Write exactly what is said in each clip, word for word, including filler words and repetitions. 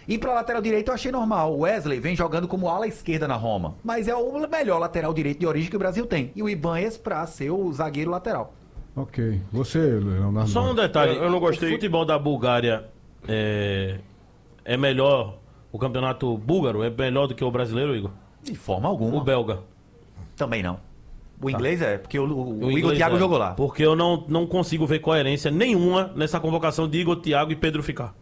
E pra lateral direito eu achei normal. O Wesley vem jogando como ala esquerda na Roma. Mas é o melhor lateral direito de origem que o Brasil tem. E o Ibanez pra ser o zagueiro lateral. Ok. Você, Leonardo? Só um detalhe. Eu, eu não gostei. O futebol da Bulgária é, é melhor... O campeonato búlgaro é melhor do que o brasileiro, Igor? De forma alguma. O belga? Também não. O inglês tá. é, porque o, o, o Igor inglês Thiago é, jogou lá. Porque eu não, não consigo ver coerência nenhuma nessa convocação de Igor Thiago e Pedro ficar.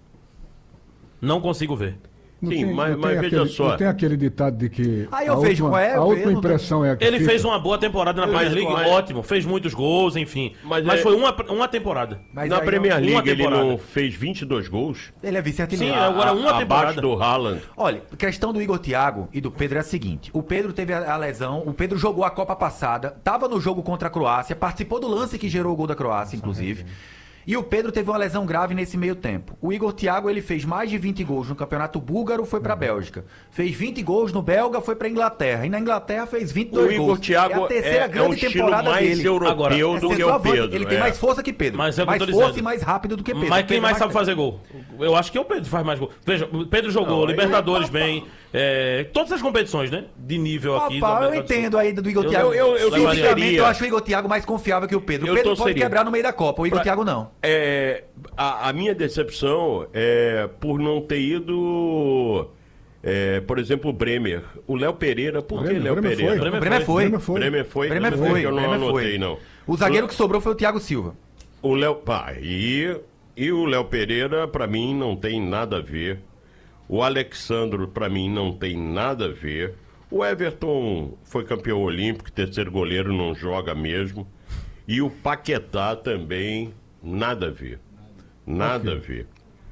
Não consigo ver. Não Sim, tem, mas, não mas tem veja aquele, só. Não tem aquele ditado de que Ah, eu a vejo, última, é, eu a última vejo, impressão é a que Ele fica. fez uma boa temporada na Premier Mas- League, mas- ótimo, fez muitos gols, enfim. Mas Mas, é- foi uma, uma temporada. Mas Na aí Premier uma League ele temporada. não fez vinte e dois gols? Ele é vice-artilheiro. Sim, agora uma A- temporada. Abaixo do Haaland. Olha, a questão do Igor Thiago e do Pedro é a seguinte. O Pedro teve a, a lesão, o Pedro jogou a Copa passada, tava no jogo contra a Croácia, participou do lance que gerou o gol da Croácia, inclusive. E o Pedro teve uma lesão grave nesse meio tempo. O Igor Thiago, ele fez mais de vinte gols no Campeonato Búlgaro, foi pra Bélgica. Fez vinte gols no Belga, foi pra Inglaterra. E na Inglaterra fez vinte e dois O Igor gols. Thiago é a terceira é, grande é um estilo temporada mais dele. europeu Agora, do É que o centroavante, Pedro. Ele tem é. mais força que Pedro. Mas é o que eu mais tô força dizendo. e mais rápido do que Pedro. Mas O quem Pedro mais é sabe fazer gol? Eu acho que é o Pedro que faz mais gol. Veja, o Pedro jogou Não, Libertadores aí- bem, é, todas as competições, né? De nível aqui. Papá, da eu América do Sul. entendo aí do Igor Eu- Thiago. eu- eu Fisicamente, torceria. eu acho o Igor Thiago mais confiável que o Pedro. O Eu Pedro pode torceria. quebrar no meio da Copa, o Igor Pra- Thiago não. É, a, a minha decepção é por não ter ido, é, por exemplo, o Bremer. O Léo Pereira, por que Bremer, Léo Bremer Pereira? foi. Bremer O Bremer foi. Bremer foi. Bremer foi? Bremer Bremer foi. que eu não Bremer anotei, foi. não. O zagueiro que sobrou foi o Thiago Silva. O Léo... Pá, e, e o Léo Pereira, pra mim, não tem nada a ver. O Alexandro, pra mim, não tem nada a ver. O Everton foi campeão olímpico, terceiro goleiro, não joga mesmo. E o Paquetá também, nada a ver. Nada Ok. a ver.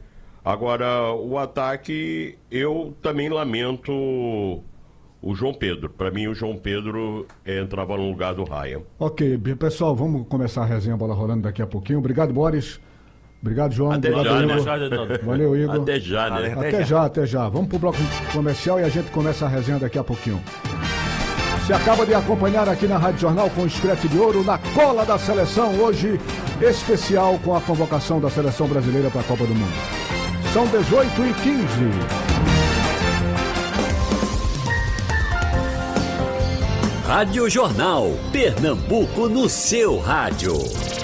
Agora, o ataque, eu também lamento o João Pedro. Pra mim, o João Pedro eh, entrava no lugar do Ryan. Ok, bem, pessoal, vamos começar a resenha Bola Rolando daqui a pouquinho. Obrigado, Boris. Obrigado, João. Até Obrigado, já, Igor. né? Charles Ednaldo. Valeu, Igor. Até já, né? Valeu. Até, Até já. já. até já. Vamos pro bloco comercial e a gente começa a resenha daqui a pouquinho. Você acaba de acompanhar aqui na Rádio Jornal com o Screte de Ouro na cola da seleção, hoje especial com a convocação da seleção brasileira para a Copa do Mundo. São dezoito e quinze. Rádio Jornal, Pernambuco no seu rádio.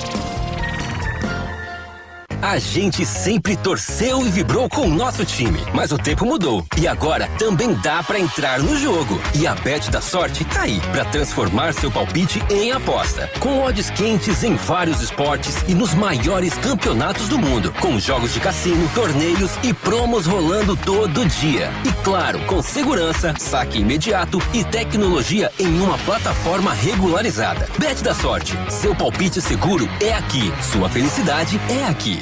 A gente sempre torceu e vibrou com o nosso time, mas o tempo mudou e agora também dá pra entrar no jogo. E a Bet da Sorte tá aí pra transformar seu palpite em aposta. Com odds quentes em vários esportes e nos maiores campeonatos do mundo, com jogos de cassino, torneios e promos rolando todo dia. E claro, com segurança, saque imediato e tecnologia em uma plataforma regularizada. Bet da Sorte, seu palpite seguro é aqui, sua felicidade é aqui.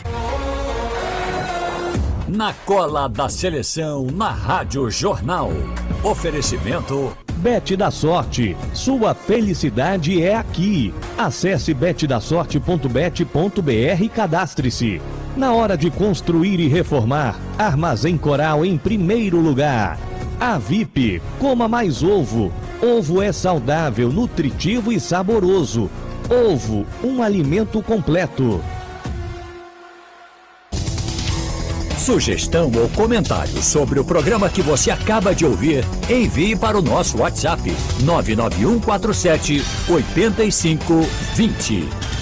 Na cola da seleção, na Rádio Jornal. Oferecimento Bet da Sorte, sua felicidade é aqui. Acesse bet da sorte ponto bet ponto br e cadastre-se. Na hora de construir e reformar, Armazém Coral em primeiro lugar. A V I P, coma mais ovo. Ovo é saudável, nutritivo e saboroso. Ovo, um alimento completo. Sugestão ou comentário sobre o programa que você acaba de ouvir, envie para o nosso WhatsApp nove nove um quatro sete oito cinco dois zero.